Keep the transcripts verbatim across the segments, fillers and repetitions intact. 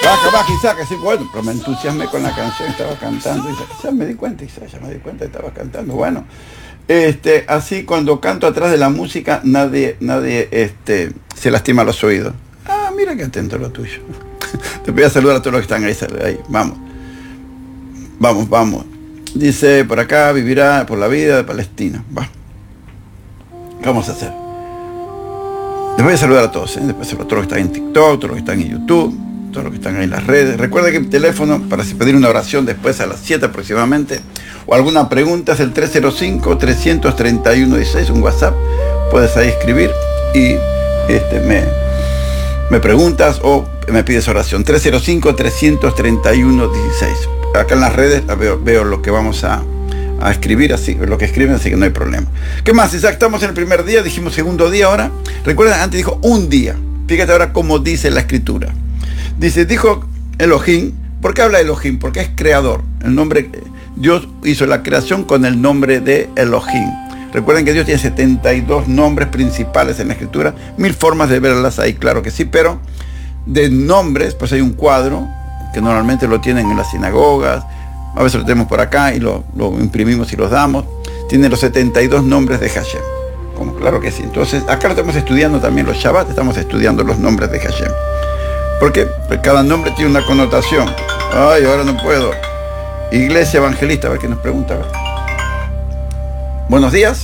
baja, baja, Isaac, así, bueno, pero me entusiasmé con la canción, estaba cantando, Isaac, ya me di cuenta, Isaac, ya me di cuenta, estaba cantando, bueno, este, así cuando canto atrás de la música, nadie, nadie, este, se lastima los oídos. Ah, mira qué atento lo tuyo. Te voy a saludar a todos los que están ahí, ahí, vamos, vamos, vamos. Dice, por acá vivirá por la vida de Palestina, va. ¿Qué vamos a hacer? Les voy a saludar a todos, ¿eh? Después a todos los que están en TikTok, todos los que están en YouTube, todos los que están ahí en las redes. Recuerda que el teléfono para pedir una oración después a las siete aproximadamente o alguna pregunta es el tres cero cinco, tres tres uno, uno seis, un WhatsApp. Puedes ahí escribir y este, me, me preguntas o me pides oración. tres cero cinco, tres tres uno, uno seis. Acá en las redes veo, veo lo que vamos a, a escribir, así, lo que escriben, así que no hay problema. ¿Qué más? Isaac, estamos en el primer día, dijimos segundo día ahora. Recuerden, antes dijo un día. Fíjate ahora cómo dice la escritura. Dice, dijo Elohim. ¿Por qué habla Elohim? Porque es creador. El nombre, Dios hizo la creación con el nombre de Elohim. Recuerden que Dios tiene setenta y dos nombres principales en la escritura. Mil formas de verlas ahí, claro que sí, pero de nombres, pues hay un cuadro que normalmente lo tienen en las sinagogas, a veces lo tenemos por acá y lo, lo imprimimos y los damos. Tiene los setenta y dos nombres de Hashem. Como claro que sí. Entonces, acá lo estamos estudiando también los Shabbat, estamos estudiando los nombres de Hashem. ¿Por qué? Porque cada nombre tiene una connotación. Ay, ahora no puedo. Iglesia Evangelista, a ver qué nos pregunta. A ver. Buenos días.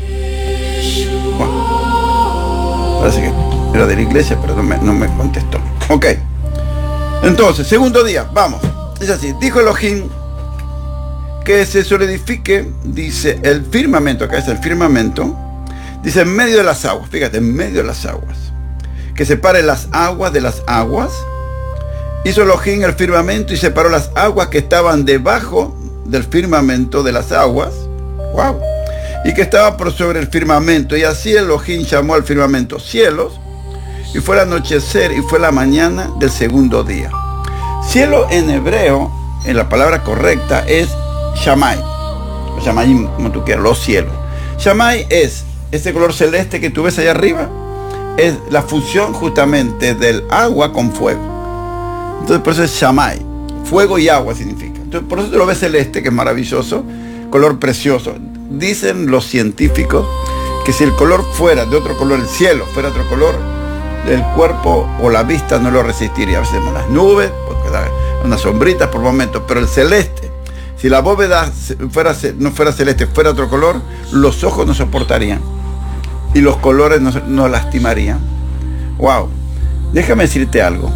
Bueno, parece que era de la iglesia, pero no me, no me contestó. Ok. Entonces, segundo día, vamos. Es así, dijo Elohim que se solidifique, dice, el firmamento, acá es el firmamento, dice en medio de las aguas, fíjate, en medio de las aguas, que separe las aguas de las aguas. Hizo Elohim el firmamento y separó las aguas que estaban debajo del firmamento de las aguas, wow, y que estaba por sobre el firmamento, y así Elohim llamó al firmamento cielos. Y fue el anochecer y fue la mañana del segundo día. Cielo en hebreo, en la palabra correcta, es Shamay. O Shamayim, como tú quieras, los cielos. Shamay es ese color celeste que tú ves allá arriba. Es la fusión justamente del agua con fuego. Entonces por eso es Shamay. Fuego y agua significa. Entonces por eso tú lo ves celeste, que es maravilloso. Color precioso. Dicen los científicos que si el color fuera de otro color, el cielo fuera de otro color, el cuerpo o la vista no lo resistiría. A veces en las nubes, porque da unas sombritas por momentos, pero el celeste, si la bóveda fuera, no fuera celeste, fuera otro color, los ojos no soportarían y los colores no, no lastimarían. Wow, déjame decirte algo.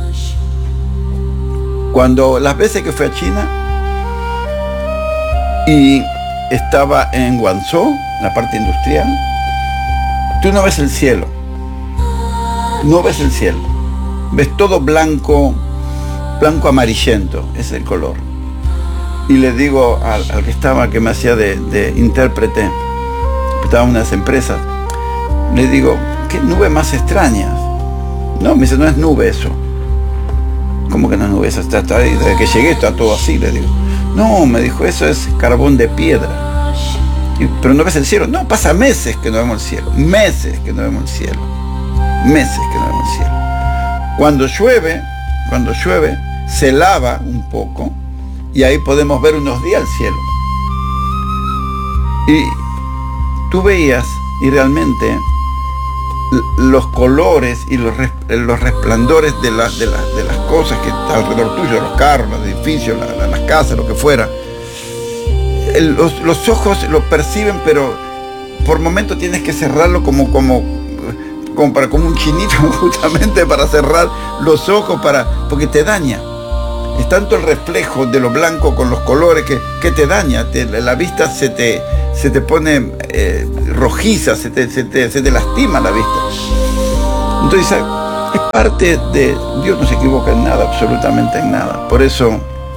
Cuando las veces que fui a China y estaba en Guangzhou, en la parte industrial, tú no ves el cielo. No ves el cielo, ves todo blanco, blanco amarillento, ese es el color. Y le digo al, al que estaba, que me hacía de, de intérprete, estaba en unas empresas, le digo, ¿qué nube más extrañas? No, me dice, no es nube eso. ¿Cómo que no es nube eso? Está, está, desde que llegué está todo así, le digo. No, me dijo, eso es carbón de piedra. Y, pero no ves el cielo. No, pasa meses que no vemos el cielo, meses que no vemos el cielo. Meses que no vemos el cielo. Cuando llueve, cuando llueve, se lava un poco y ahí podemos ver unos días el cielo. Y tú veías, y realmente los colores y los, res, los resplandores de, la, de, la, de las cosas que están alrededor tuyo, los carros, los edificios, la, la, las casas, lo que fuera, el, los, los ojos lo perciben, pero por momentos tienes que cerrarlo como como Como, para, como un chinito, justamente para cerrar los ojos, para, porque te daña. Es tanto el reflejo de lo blanco con los colores que, que te daña. Te, la vista se te, se te pone eh, rojiza, se te, se, te, se te lastima la vista. Entonces es parte de... Dios no se equivoca en nada, absolutamente en nada. Por eso,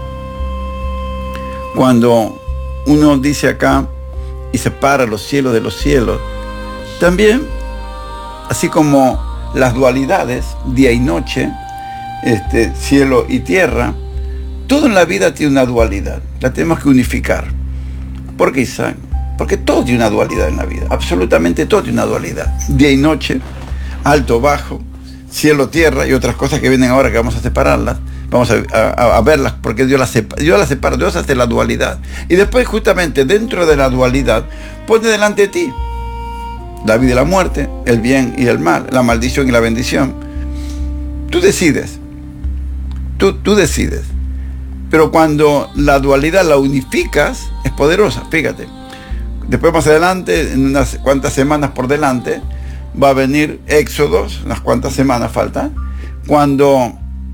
cuando uno dice acá y separa los cielos de los cielos, también, así como las dualidades, día y noche, este, cielo y tierra, todo en la vida tiene una dualidad. La tenemos que unificar. ¿Por qué, Isaac? Porque todo tiene una dualidad en la vida. Absolutamente todo tiene una dualidad. Día y noche, alto, bajo, cielo, tierra y otras cosas que vienen ahora que vamos a separarlas. vamos a, a, a verlas, porque Dios las separa, Dios las separa, Dios hace la dualidad. Y después justamente dentro de la dualidad pone delante de ti la vida y la muerte, el bien y el mal, la maldición y la bendición. Tú decides, tú, tú decides. Pero cuando la dualidad la unificas, es poderosa, fíjate. Después más adelante, en unas cuantas semanas por delante, va a venir Éxodos, unas cuantas semanas faltan, cuando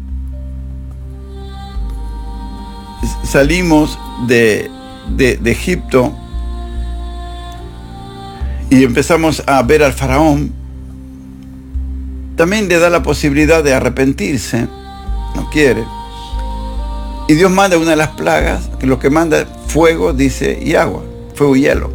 salimos de, de, de Egipto y empezamos a ver al faraón, también le da la posibilidad de arrepentirse, no quiere. Y Dios manda una de las plagas, que lo que manda fuego, dice, y agua, fuego y hielo.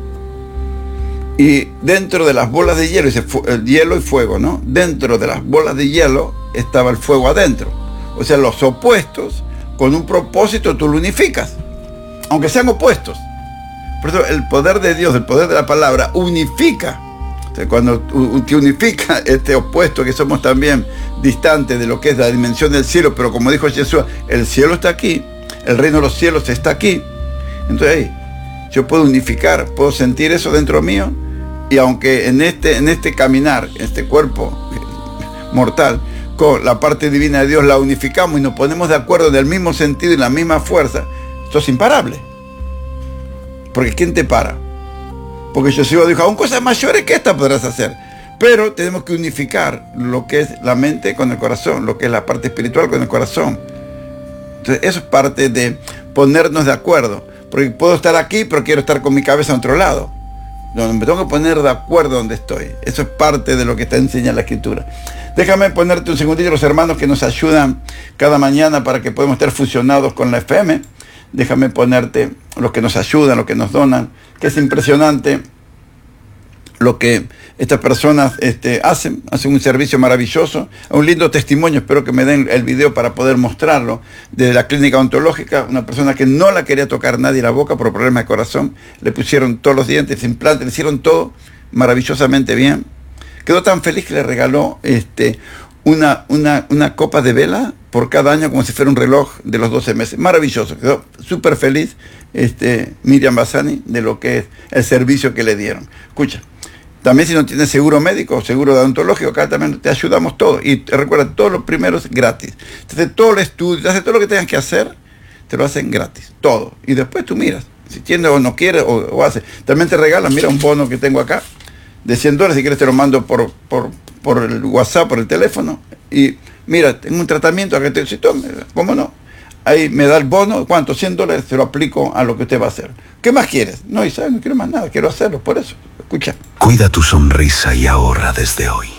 Y dentro de las bolas de hielo, dice el hielo y fuego, ¿no? Dentro de las bolas de hielo estaba el fuego adentro. O sea, los opuestos, con un propósito tú lo unificas, aunque sean opuestos. Por eso el poder de Dios, el poder de la palabra, unifica. O sea, cuando te unifica este opuesto, que somos también distantes de lo que es la dimensión del cielo, pero como dijo Jesús, el cielo está aquí, el reino de los cielos está aquí. Entonces, hey, yo puedo unificar, puedo sentir eso dentro mío, y aunque en este, en este caminar, en este cuerpo mortal, con la parte divina de Dios la unificamos y nos ponemos de acuerdo en el mismo sentido y la misma fuerza, esto es imparable. Porque ¿quién te para? Porque Jesús dijo, aún cosas mayores que esta podrás hacer. Pero tenemos que unificar lo que es la mente con el corazón, lo que es la parte espiritual con el corazón. Entonces eso es parte de ponernos de acuerdo. Porque puedo estar aquí, pero quiero estar con mi cabeza en otro lado. No, me tengo que poner de acuerdo donde estoy. Eso es parte de lo que te enseña la Escritura. Déjame ponerte un segundillo los hermanos que nos ayudan cada mañana para que podamos estar fusionados con la F M. Déjame ponerte los que nos ayudan, los que nos donan, que es impresionante lo que estas personas este, hacen, hacen un servicio maravilloso, un lindo testimonio. Espero que me den el video para poder mostrarlo, de la clínica odontológica, una persona que no la quería tocar nadie la boca por problemas de corazón, le pusieron todos los dientes, implantes, le hicieron todo maravillosamente bien. Quedó tan feliz que le regaló este, una, una, una copa de vela por cada año, como si fuera un reloj de los doce meses. Maravilloso, quedó súper feliz este, Miriam Bassani de lo que es el servicio que le dieron. Escucha, también si no tienes seguro médico, seguro odontológico, acá también te ayudamos todo. Y recuerda, todo lo primero es gratis. Te hace todo el estudio, te hace todo lo que tengas que hacer, te lo hacen gratis, todo. Y después tú miras, si tienes o no quieres o, o haces. También te regalan, mira un bono que tengo acá, de cien dólares, si quieres te lo mando por, por, por el WhatsApp, por el teléfono. Y mira, tengo un tratamiento, acá te dice, ¿cómo no? Ahí me da el bono, ¿cuánto? cien dólares, se lo aplico a lo que usted va a hacer. ¿Qué más quieres? No, Isaac, no quiero más nada, quiero hacerlo, por eso. Escucha. Cuida tu sonrisa y ahorra desde hoy.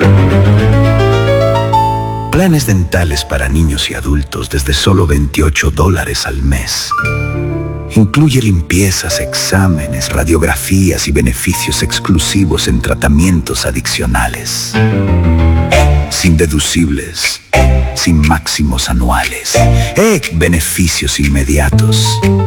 Planes dentales para niños y adultos desde solo veintiocho dólares al mes. Incluye limpiezas, exámenes, radiografías y beneficios exclusivos en tratamientos adicionales. Sin deducibles, sin máximos anuales. ¡Eh! Beneficios inmediatos.